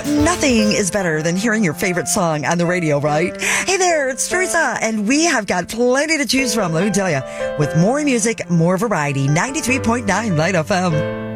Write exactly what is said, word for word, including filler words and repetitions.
nothing is better than hearing your favorite song on the radio, right? Hey there, it's Teresa, and we have got plenty to choose from, let me tell you. With more music, more variety, ninety-three point nine Light F M.